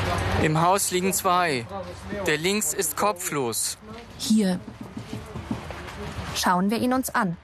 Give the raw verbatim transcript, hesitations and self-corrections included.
Im Haus liegen zwei. Der links ist kopflos. Hier. Schauen wir ihn uns an.